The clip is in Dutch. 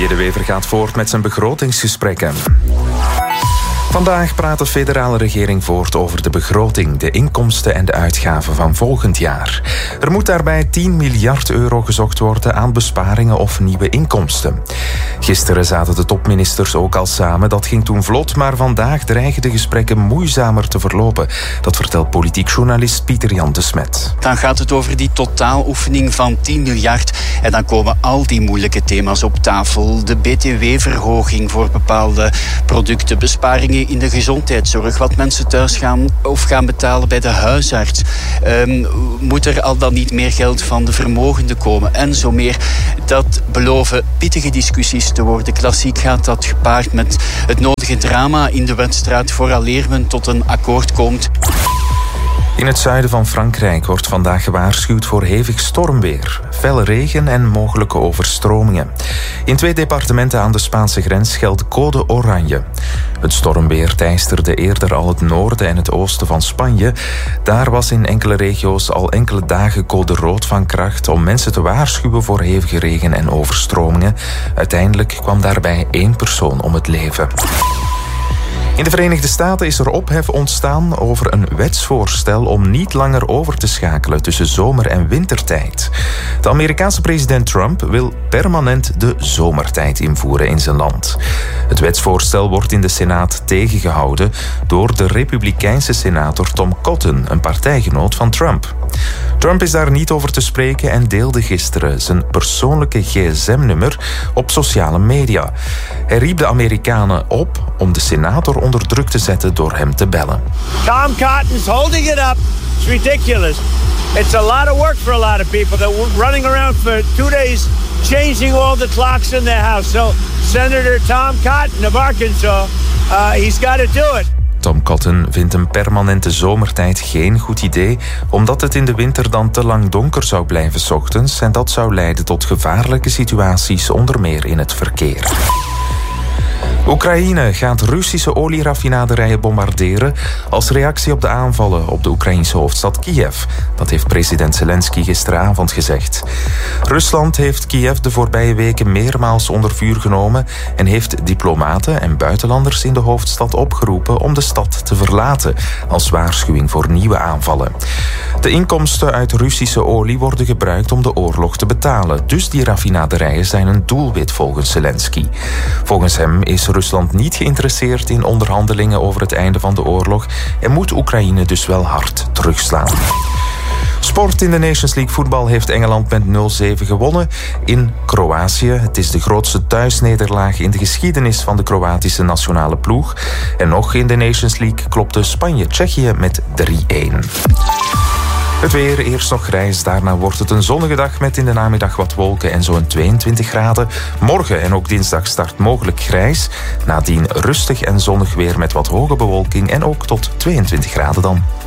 Xavier de Wever gaat voort met zijn begrotingsgesprekken. Vandaag praat de federale regering voort over de begroting, de inkomsten en de uitgaven van volgend jaar. Er moet daarbij 10 miljard euro gezocht worden aan besparingen of nieuwe inkomsten. Gisteren zaten de topministers ook al samen. Dat ging toen vlot, maar vandaag dreigen de gesprekken moeizamer te verlopen. Dat vertelt politiek journalist Pieter Jan de Smet. Dan gaat het over die totaaloefening van 10 miljard. En dan komen al die moeilijke thema's op tafel. De btw-verhoging voor bepaalde producten, besparingen in de gezondheidszorg, wat mensen thuis gaan betalen bij de huisarts. Moet er al dan niet meer geld van de vermogenden komen en zo meer. Dat beloven pittige discussies te worden. Klassiek gaat dat gepaard met het nodige drama in de wedstrijd vooraleer men tot een akkoord komt. In het zuiden van Frankrijk wordt vandaag gewaarschuwd voor hevig stormweer, felle regen en mogelijke overstromingen. In 2 departementen aan de Spaanse grens geldt code oranje. Het stormweer teisterde eerder al het noorden en het oosten van Spanje. Daar was in enkele regio's al enkele dagen code rood van kracht om mensen te waarschuwen voor hevige regen en overstromingen. Uiteindelijk kwam daarbij 1 persoon om het leven. In de Verenigde Staten is er ophef ontstaan over een wetsvoorstel om niet langer over te schakelen tussen zomer- en wintertijd. De Amerikaanse president Trump wil permanent de zomertijd invoeren in zijn land. Het wetsvoorstel wordt in de Senaat tegengehouden door de Republikeinse senator Tom Cotton, een partijgenoot van Trump. Trump is daar niet over te spreken en deelde gisteren zijn persoonlijke gsm-nummer op sociale media. Hij riep de Amerikanen op om de senator onder druk te zetten door hem te bellen. Tom Cotton's holding it up. It's ridiculous. It's a lot of work for a lot of people that were running around for 2 days changing all the clocks in their house. So Senator Tom Cotton of Arkansas, he's got to do it. Tom Cotton vindt een permanente zomertijd geen goed idee, omdat het in de winter dan te lang donker zou blijven 's ochtends en dat zou leiden tot gevaarlijke situaties, onder meer in het verkeer. Oekraïne gaat Russische olieraffinaderijen bombarderen als reactie op de aanvallen op de Oekraïnse hoofdstad Kiev. Dat heeft president Zelensky gisteravond gezegd. Rusland heeft Kiev de voorbije weken meermaals onder vuur genomen en heeft diplomaten en buitenlanders in de hoofdstad opgeroepen om de stad te verlaten als waarschuwing voor nieuwe aanvallen. De inkomsten uit Russische olie worden gebruikt om de oorlog te betalen, dus die raffinaderijen zijn een doelwit volgens Zelensky. Volgens hem is Rusland niet geïnteresseerd in onderhandelingen over het einde van de oorlog en moet Oekraïne dus wel hard terugslaan. Sport in de Nations League voetbal heeft Engeland met 0-7 gewonnen in Kroatië. Het is de grootste thuisnederlaag in de geschiedenis van de Kroatische nationale ploeg. En nog in de Nations League klopte Spanje Tsjechië met 3-1. Het weer, eerst nog grijs, daarna wordt het een zonnige dag met in de namiddag wat wolken en zo'n 22 graden. Morgen en ook dinsdag start mogelijk grijs. Nadien rustig en zonnig weer met wat hoge bewolking en ook tot 22 graden dan.